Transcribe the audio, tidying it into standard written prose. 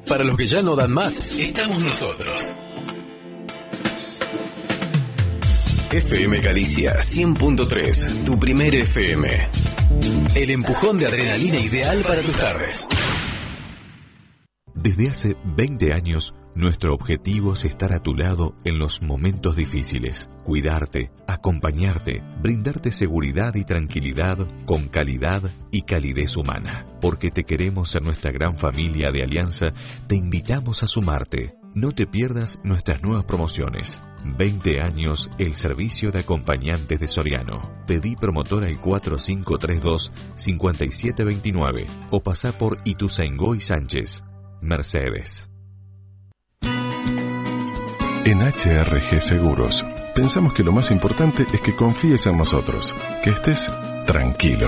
Para los que ya no dan más, estamos nosotros. FM Galicia 100.3, tu primer FM. El empujón de adrenalina ideal para tus tardes. Desde hace 20 años, nuestro objetivo es estar a tu lado en los momentos difíciles, cuidarte, acompañarte, brindarte seguridad y tranquilidad con calidad y calidez humana. Porque te queremos en nuestra gran familia de Alianza, te invitamos a sumarte. No te pierdas nuestras nuevas promociones. 20 años el servicio de acompañantes de Soriano. Pedí promotor al 4532-5729 o pasá por Ituzaingó y Sánchez. Mercedes. En HRG Seguros, pensamos que lo más importante es que confíes en nosotros, que estés tranquilo.